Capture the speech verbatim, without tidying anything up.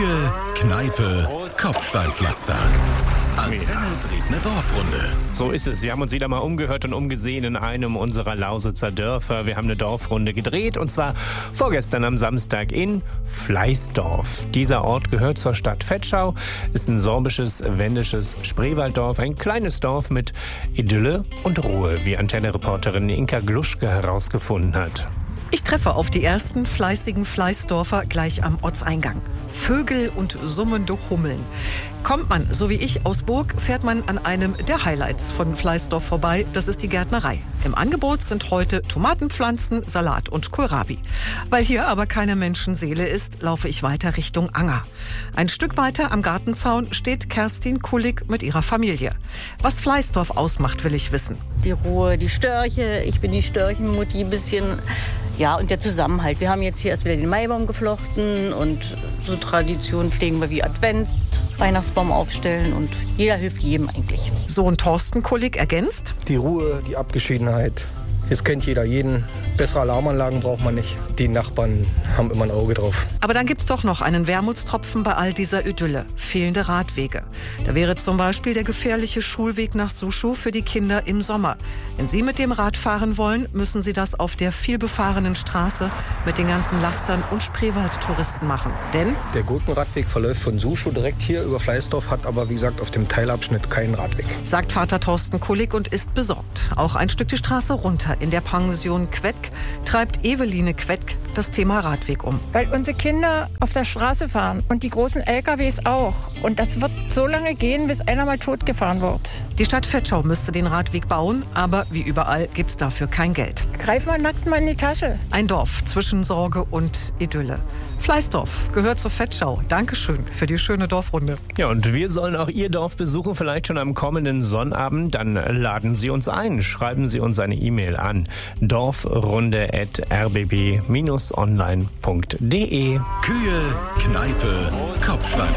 Kühe, Kneipe, Kopfsteinpflaster. Antenne dreht eine Dorfrunde. So ist es. Wir haben uns wieder mal umgehört und umgesehen in einem unserer Lausitzer Dörfer. Wir haben eine Dorfrunde gedreht und zwar vorgestern am Samstag in Fleißdorf. Dieser Ort gehört zur Stadt Vetschau, ist ein sorbisches, wendisches Spreewalddorf, ein kleines Dorf mit Idylle und Ruhe, wie Antenne-Reporterin Inka Gluschke herausgefunden hat. Ich treffe auf die ersten fleißigen Fleißdorfer gleich am Ortseingang. Vögel und summende Hummeln. Kommt man, so wie ich, aus Burg, fährt man an einem der Highlights von Fleißdorf vorbei. Das ist die Gärtnerei. Im Angebot sind heute Tomatenpflanzen, Salat und Kohlrabi. Weil hier aber keine Menschenseele ist, laufe ich weiter Richtung Anger. Ein Stück weiter am Gartenzaun steht Kerstin Kullig mit ihrer Familie. Was Fleißdorf ausmacht, will ich wissen. Die Ruhe, die Störche, ich bin die Störchenmutti ein bisschen. Ja, und der Zusammenhalt. Wir haben jetzt hier erst wieder den Maibaum geflochten und so Tradition pflegen wir wie Advent, Weihnachtsbaum aufstellen und jeder hilft jedem eigentlich. Sohn Thorsten Kullig ergänzt: Die Ruhe, die Abgeschiedenheit. Jetzt kennt jeder jeden. Bessere Alarmanlagen braucht man nicht. Die Nachbarn haben immer ein Auge drauf. Aber dann gibt's doch noch einen Wermutstropfen bei all dieser Idylle. Fehlende Radwege. Da wäre zum Beispiel der gefährliche Schulweg nach Suschow für die Kinder im Sommer. Wenn Sie mit dem Rad fahren wollen, müssen Sie das auf der vielbefahrenen Straße mit den ganzen Lastern und Spreewaldtouristen machen. Denn der Gurkenradweg verläuft von Suschow direkt hier über Fleißdorf, hat aber wie gesagt auf dem Teilabschnitt keinen Radweg. Sagt Vater Thorsten Kullig und ist besorgt. Auch ein Stück die Straße runter in der Pension Quetk treibt Eveline Quetk das Thema Radweg um. Weil unsere Kinder auf der Straße fahren und die großen L K Ws auch. Und das wird so lange gehen, bis einer mal totgefahren wird. Die Stadt Vetschau müsste den Radweg bauen, aber wie überall gibt's dafür kein Geld. Greif mal nackt mal in die Tasche. Ein Dorf zwischen Sorge und Idylle. Fleißdorf gehört zur Vetschau. Dankeschön für die schöne Dorfrunde. Ja, und wir sollen auch Ihr Dorf besuchen, vielleicht schon am kommenden Sonnabend. Dann laden Sie uns ein. Schreiben Sie uns eine E-Mail an dorfrunde at r b b dash online punkt d e. Kühe, Kneipe, Kopfstein.